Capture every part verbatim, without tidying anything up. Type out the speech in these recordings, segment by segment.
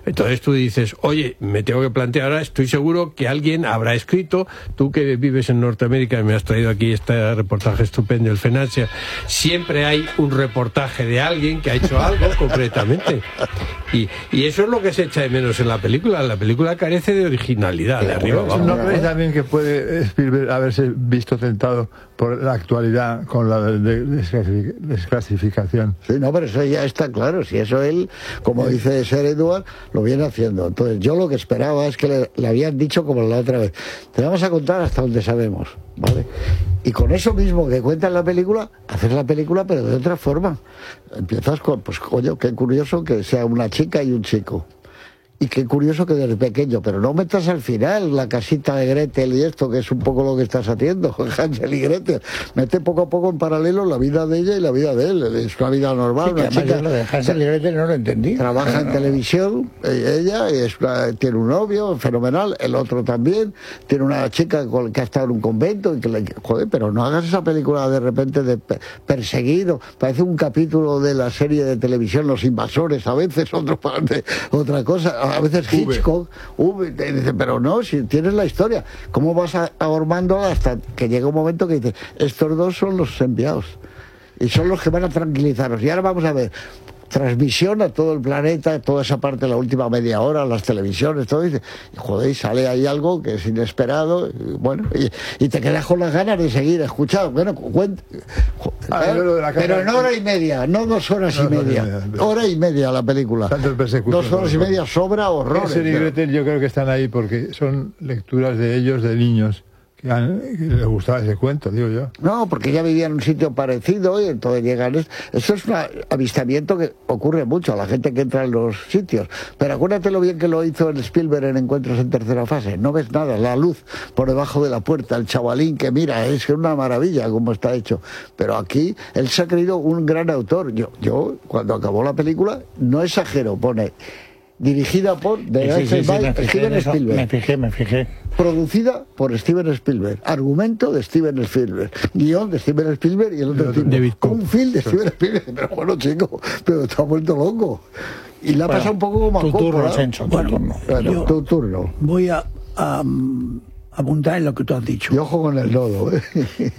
Entonces tú dices, oye, me tengo que plantear ahora, estoy seguro que alguien habrá escrito, tú que vives en Norteamérica y me has traído aquí este reportaje estupendo del Financial, siempre hay un reportaje de alguien que ha hecho algo concretamente. Y, y eso es lo que se echa de menos en la película. La película carece de originalidad, de arriba abajo. ¿No creéis también que puede Spielberg haberse visto tentado por la actualidad con la desclasificación? Sí, no, pero eso ya está claro. Si eso él, como dice Sir Edward, lo viene haciendo. Entonces yo lo que esperaba es que le, le habían dicho como la otra vez, te vamos a contar hasta donde sabemos, ¿vale? Y con eso mismo que cuenta en la película, haces la película pero de otra forma. Empiezas con, pues coño, qué curioso que sea una chica y un chico. Y qué curioso que desde pequeño, pero no metas al final la casita de Gretel y esto, que es un poco lo que estás haciendo, Hansel y Gretel. Mete poco a poco en paralelo la vida de ella y la vida de él. Es una vida normal, sí, una chica. Lo de Hansel y Gretel no lo entendí. Trabaja en televisión, ella es una, tiene un novio fenomenal, el otro también, tiene una chica con, que ha estado en un convento, y que le, joder, pero no hagas esa película de repente de perseguido, parece un capítulo de la serie de televisión Los Invasores, a veces otro parte, otra cosa. A veces Hitchcock, V, te dice, pero no, si tienes la historia, ¿cómo vas a, armándola hasta que llega un momento que dice, estos dos son los enviados y son los que van a tranquilizaros? Y ahora vamos a ver, transmisión a todo el planeta, toda esa parte, la última media hora, las televisiones, todo, y dice, joder, sale ahí algo que es inesperado, y bueno, y, y te quedas con las ganas de seguir escuchando. Bueno, cuenta, ah, pero, pero en hora y media, no dos horas no, y media, no, no, no. hora y media la película. Dos horas y media sobra horrores. Hansel y Gretel yo creo que están ahí porque son lecturas de ellos, de niños. Que, han, que les gustaba ese cuento, digo yo. No, porque ya vivía en un sitio parecido y entonces llegan... Eso es un avistamiento que ocurre mucho a la gente que entra en los sitios. Pero acuérdate lo bien que lo hizo el Spielberg en Encuentros en Tercera Fase. No ves nada, la luz por debajo de la puerta, el chavalín que mira, es una maravilla como está hecho. Pero aquí él se ha creído un gran autor. Yo, yo cuando acabó la película, no exagero, pone... dirigida por The sí, sí, sí, by Steven Spielberg. Me fijé, me fijé. Producida por Steven Spielberg. Argumento de Steven Spielberg. Guión de Steven Spielberg y el otro tipo. David Con un film de Steven Spielberg. Pero bueno, chico, pero está vuelto loco. Y le ha bueno, pasado un poco como tu a Coppola. turno, Chencho, tu bueno, turno. Bueno, tu turno. Voy a, a, a apuntar en lo que tú has dicho. Y ojo con el nodo, ¿eh?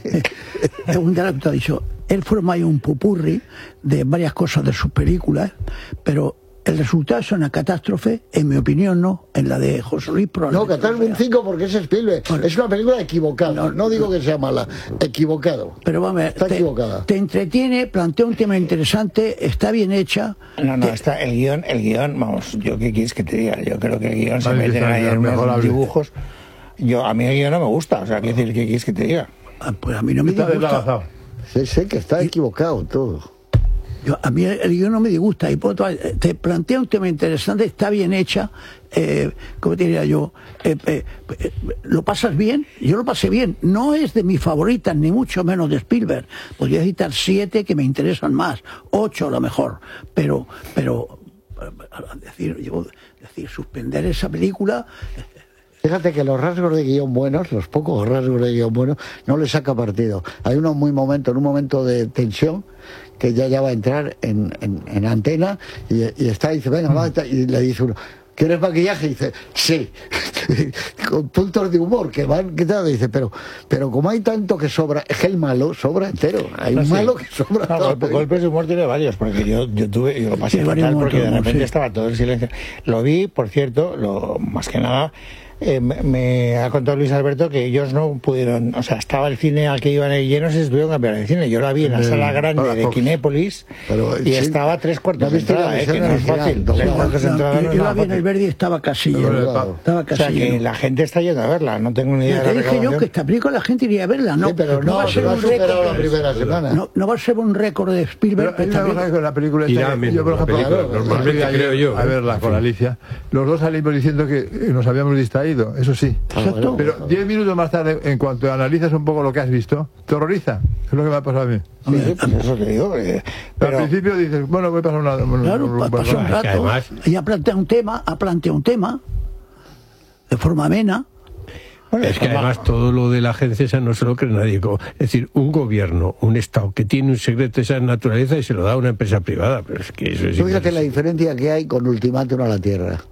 Apuntar en lo que tú has dicho. Él forma ahí un pupurri de varias cosas de sus películas, pero el resultado es una catástrofe, en mi opinión no, en la de José Luis No, catástrofe un cinco porque es Spielberg. Bueno, es una película equivocada, no, no digo que sea mala, equivocado. Pero vamos a ver, está te, equivocada. Te entretiene, plantea un tema interesante, está bien hecha. No, no, te... está el guión, el guión, vamos, yo qué quieres que te diga, yo creo que el guión se mete ahí en unos dibujos. Yo, a mí el guión no me gusta, o sea, ¿qué decir, qué quieres que te diga? Ah, pues a mí no me gusta. Sí, sé que está equivocado todo. Yo, a mí el guión no me disgusta, y por otro, te plantea un tema interesante, está bien hecha, eh, ¿cómo te diría yo? Eh, eh, eh, ¿Lo pasas bien? Yo lo pasé bien. No es de mis favoritas, ni mucho menos de Spielberg. Podría citar siete que me interesan más, ocho a lo mejor, pero, pero decir, yo, decir, suspender esa película... Fíjate que los rasgos de guión buenos, los pocos rasgos de guión buenos, no le saca partido. Hay uno muy momento, en un momento de tensión, que ya, ya va a entrar en, en, en antena, y, y está y dice, venga, va, y le dice uno, ¿quieres maquillaje? Y dice, sí, con puntos de humor que van, ¿qué tal? Dice, pero, pero como hay tanto que sobra, es que el malo sobra entero, hay un no, malo sí. que sobra no, todo. Golpes de humor tiene varios, porque yo, yo tuve, yo lo pasé sí, fatal porque de repente sí. estaba todo en silencio. Lo vi, por cierto, lo más que nada... Eh, me, me ha contado Luis Alberto que ellos no pudieron, o sea, estaba el cine al que iban a ir llenos y se tuvieron que cambiar de cine. Yo la vi en la eh, sala grande de Kinépolis pero, y sí, estaba tres cuartos de entrada, eh, que no es fácil. Tres cuartos de entrada no, yo la vi en el Verdi y estaba casi lleno. Estaba casi o sea, que lleno. La gente está yendo a verla, no tengo ni idea te de la dije yo que esta película la gente iría a verla, ¿no? Sí, pero no, no va a ser un récord la primera semana. No, no va a ser un récord de Spielberg. Pero hay una cosa con la película esta, menos, yo, por ejemplo, la película, normalmente creo yo, a verla con Alicia, los dos salimos diciendo que nos habíamos distraído, eso sí. Exacto. Pero diez minutos más tarde, en cuanto analizas un poco lo que has visto, te horroriza. Es lo que me ha pasado a mí. Sí, pues eso te digo. Eh, pero al principio dices, bueno, voy a pasar una... Bueno, claro, un, pasó un rato. Además, y ha planteado un tema, ha planteado un tema de forma amena. Bueno, es que además todo lo de la agencia esa no se lo cree nadie. Es decir, un gobierno, un Estado que tiene un secreto de esa naturaleza y se lo da a una empresa privada. Pero es que eso es... Fíjate la diferencia que hay con Ultimátum a la Tierra.